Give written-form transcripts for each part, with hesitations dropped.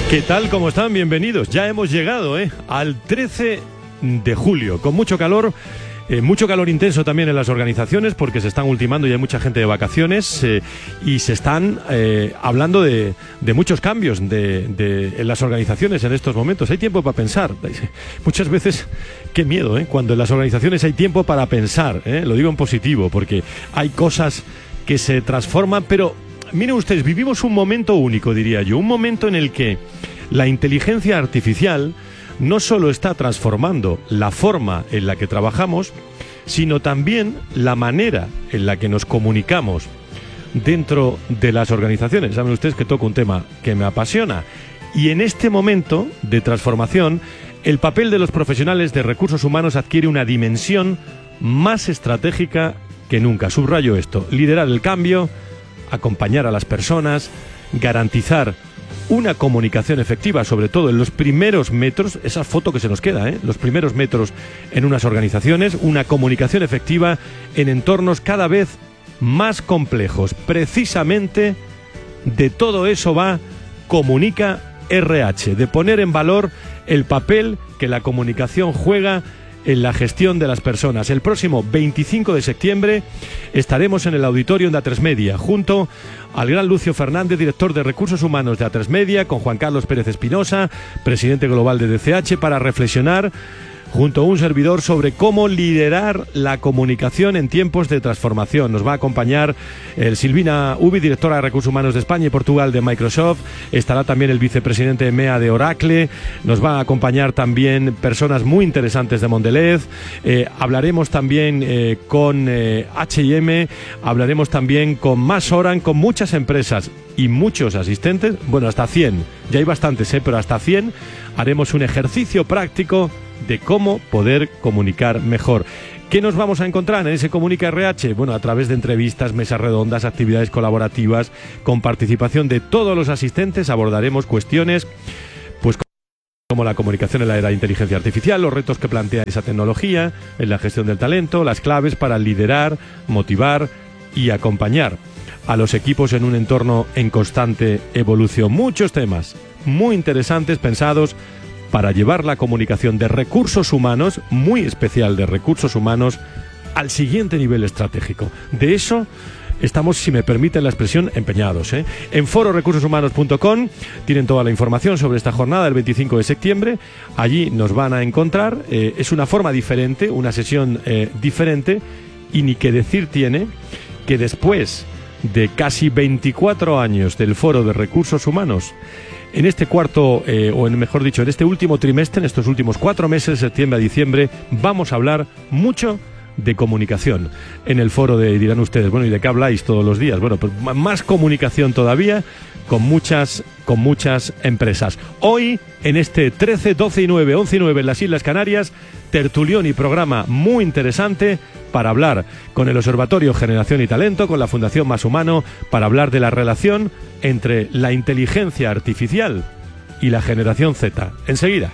¿Qué tal? ¿Cómo están? Bienvenidos. Ya hemos llegado al 13 de julio, con mucho calor intenso también en las organizaciones porque se están ultimando y hay mucha gente de vacaciones y se están hablando de muchos cambios en las organizaciones en estos momentos. Hay tiempo para pensar. Muchas veces, qué miedo, cuando en las organizaciones hay tiempo para pensar, lo digo en positivo, porque hay cosas que se transforman, pero miren ustedes, vivimos un momento único, diría yo, un momento en el que la inteligencia artificial no solo está transformando la forma en la que trabajamos, sino también la manera en la que nos comunicamos dentro de las organizaciones. Saben ustedes que toco un tema que me apasiona. Y en este momento de transformación, el papel de los profesionales de recursos humanos adquiere una dimensión más estratégica que nunca. Subrayo esto: liderar el cambio, acompañar a las personas, garantizar una comunicación efectiva, sobre todo en los primeros metros, esa foto que se nos queda, los primeros metros en unas organizaciones, una comunicación efectiva en entornos cada vez más complejos. Precisamente de todo eso va Comunica RH, de poner en valor el papel que la comunicación juega en la gestión de las personas. El próximo 25 de septiembre estaremos en el auditorio de Atresmedia, junto al gran Lucio Fernández, director de Recursos Humanos de Atresmedia, con Juan Carlos Pérez Espinosa, presidente global de DCH, para reflexionar junto a un servidor sobre cómo liderar la comunicación en tiempos de transformación. Nos va a acompañar Silvina Ubi, directora de Recursos Humanos de España y Portugal de Microsoft. Estará también el vicepresidente EMEA de Oracle. Nos va a acompañar también personas muy interesantes de Mondelez. Hablaremos también con H&M. Hablaremos también con MasOran, con muchas empresas y muchos asistentes. Bueno, hasta 100. Ya hay bastantes, pero hasta 100. Haremos un ejercicio práctico de cómo poder comunicar mejor. ¿Qué nos vamos a encontrar en ese Comunica RH? Bueno, a través de entrevistas, mesas redondas, actividades colaborativas, con participación de todos los asistentes, abordaremos cuestiones pues como la comunicación en la era de inteligencia artificial, los retos que plantea esa tecnología en la gestión del talento, las claves para liderar, motivar y acompañar a los equipos en un entorno en constante evolución. Muchos temas muy interesantes pensados para llevar la comunicación de recursos humanos, muy especial de recursos humanos, al siguiente nivel estratégico. De eso estamos, si me permiten la expresión, empeñados. En fororecursoshumanos.com tienen toda la información sobre esta jornada del 25 de septiembre. Allí nos van a encontrar. Es una forma diferente, una sesión diferente, y ni que decir tiene que después de casi 24 años del Foro de Recursos Humanos, en este en este último trimestre, en estos últimos 4 meses, septiembre a diciembre, vamos a hablar mucho de comunicación en el foro dirán ustedes, bueno, ¿y de qué habláis todos los días? Bueno, pues más comunicación todavía con muchas empresas. Hoy, en este 13, 12 y 9, 11 y 9 en las Islas Canarias, tertulión y programa muy interesante para hablar con el Observatorio Generación y Talento, con la Fundación Más Humano, para hablar de la relación entre la inteligencia artificial y la generación Z. Enseguida.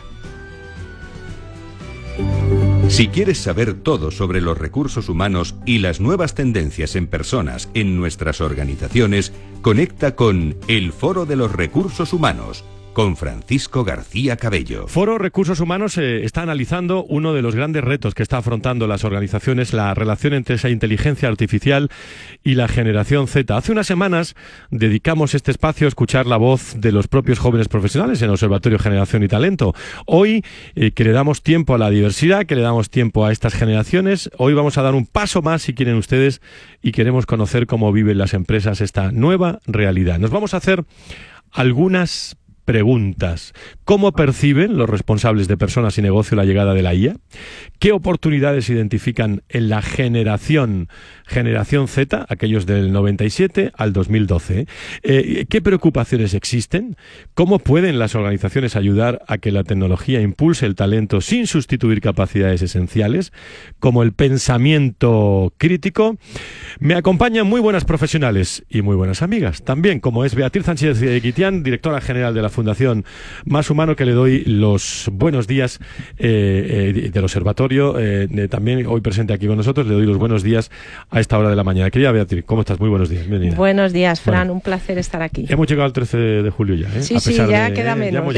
Si quieres saber todo sobre los recursos humanos y las nuevas tendencias en personas en nuestras organizaciones, conecta con el Foro de los Recursos Humanos, con Francisco García Cabello. Foro Recursos Humanos está analizando uno de los grandes retos que está afrontando las organizaciones, la relación entre esa inteligencia artificial y la generación Z. Hace unas semanas dedicamos este espacio a escuchar la voz de los propios jóvenes profesionales en el Observatorio Generación y Talento. Hoy, que le damos tiempo a la diversidad, que le damos tiempo a estas generaciones, hoy vamos a dar un paso más, si quieren ustedes, y queremos conocer cómo viven las empresas esta nueva realidad. Nos vamos a hacer algunas preguntas. ¿Cómo perciben los responsables de personas y negocio la llegada de la IA? ¿Qué oportunidades identifican en la generación Z, aquellos del 97 al 2012? ¿Qué preocupaciones existen? ¿Cómo pueden las organizaciones ayudar a que la tecnología impulse el talento sin sustituir capacidades esenciales, como el pensamiento crítico? Me acompañan muy buenas profesionales y muy buenas amigas también, como es Beatriz Sánchez Guitián, directora general de la Fundación Más Humano, que le doy los buenos días del observatorio, también hoy presente aquí con nosotros, le doy los buenos días a esta hora de la mañana. Querida Beatriz, ¿cómo estás? Muy buenos días, bienvenida. Buenos días, Fran, un placer estar aquí. Hemos llegado al 13 de julio ya, ¿eh? Sí, sí, ya queda menos.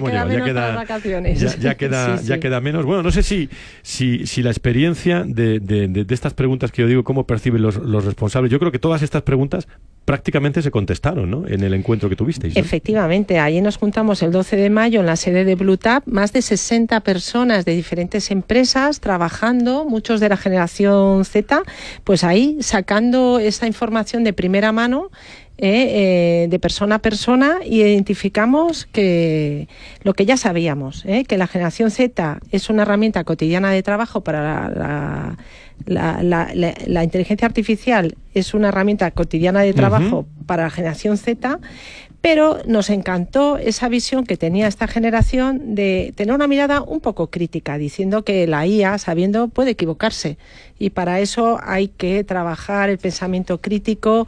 Ya queda menos. Bueno, no sé si la experiencia de estas preguntas que yo digo, cómo perciben los responsables, yo creo que todas estas preguntas prácticamente se contestaron, ¿no?, en el encuentro que tuvisteis, ¿no? Efectivamente, allí nos juntamos el 12 de mayo en la sede de BlueTap, más de 60 personas de diferentes empresas trabajando, muchos de la generación Z, pues ahí sacando esa información de primera mano, de persona a persona, y identificamos que lo que ya sabíamos, que la generación Z es una herramienta cotidiana de trabajo para la inteligencia artificial, es una herramienta cotidiana de trabajo para la generación Z, pero nos encantó esa visión que tenía esta generación de tener una mirada un poco crítica, diciendo que la IA, sabiendo, puede equivocarse, y para eso hay que trabajar el pensamiento crítico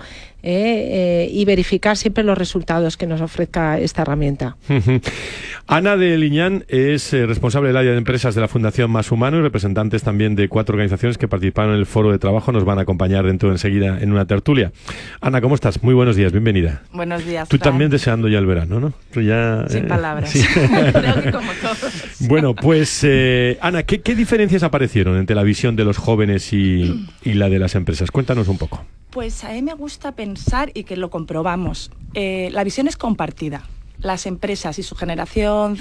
y verificar siempre los resultados que nos ofrezca esta herramienta. Ana de Liñán es responsable del área de empresas de la Fundación Más Humano, y representantes también de 4 organizaciones que participaron en el foro de trabajo nos van a acompañar dentro de enseguida en una tertulia. Ana, ¿cómo estás? Muy buenos días, bienvenida. Buenos días, Tú Fran. también deseando ya el verano, ¿no? Tú ya, sin palabras. Sí. Creo que como todos. Bueno, pues Ana, ¿qué diferencias aparecieron entre la visión de los jóvenes y la de las empresas? Cuéntanos un poco. Pues a mí me gusta pensar, y que lo comprobamos, la visión es compartida. Las empresas y su generación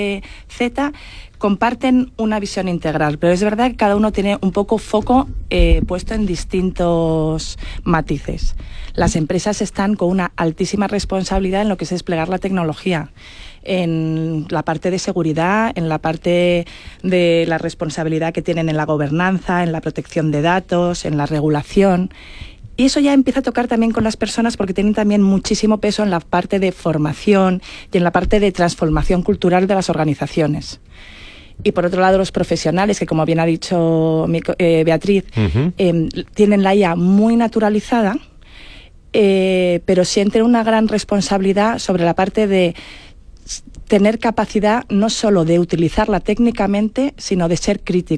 Z comparten una visión integral, pero es verdad que cada uno tiene un poco foco puesto en distintos matices. Las empresas están con una altísima responsabilidad en lo que es desplegar la tecnología, en la parte de seguridad, en la parte de la responsabilidad que tienen en la gobernanza, en la protección de datos, en la regulación. Y eso ya empieza a tocar también con las personas, porque tienen también muchísimo peso en la parte de formación y en la parte de transformación cultural de las organizaciones. Y por otro lado, los profesionales, que como bien ha dicho Beatriz, tienen la IA muy naturalizada, pero sienten una gran responsabilidad sobre la parte de tener capacidad no solo de utilizarla técnicamente, sino de ser críticos.